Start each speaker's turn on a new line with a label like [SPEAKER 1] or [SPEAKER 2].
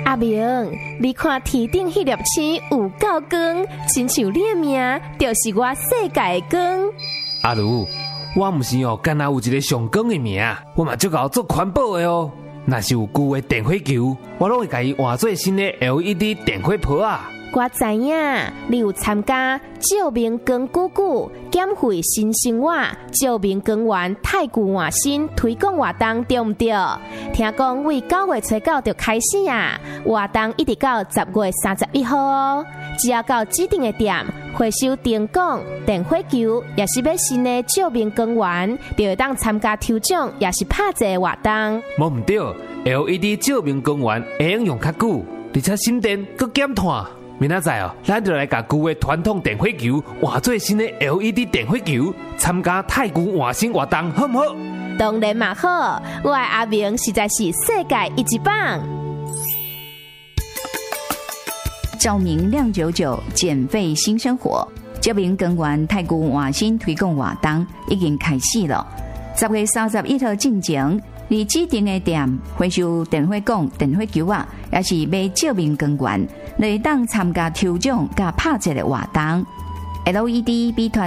[SPEAKER 1] 阿明，你看天顶迄粒星有够光，亲像你的名就是我世界的光。
[SPEAKER 2] 阿如，我毋是干那有一个上光的名，我嘛足够做环保的哦。若是有旧的电火球，我拢会甲伊换做新的 LED 电火泡啊。
[SPEAKER 1] 我知影你有参加照明光鼓鼓减肥新生活照明光源太古换新推广活动，对毋对？听讲为9月初9就开始啊，活动一直到10月31号哦。只要到指定的店回收电管、电火球，也是要新的照明光源，就会当参加抽奖，也是拍一个活动。
[SPEAKER 2] 无毋对 ，LED 照明光源会用用较久，而且省电佮减碳。明仔载咱就来甲旧的传统电火球换做新的 LED 电火球，参加太古换新活动，好唔好？
[SPEAKER 1] 当然嘛好，我的阿明实在是世界一棒。
[SPEAKER 3] 照明亮99，减肥新生活。照明光源太古换新推广活动已经开始了。10月31号进前，你指定的店回收电火管、电火球啊，也是买照明光源，来当参加抽奖甲拍摄的活动。LED 比团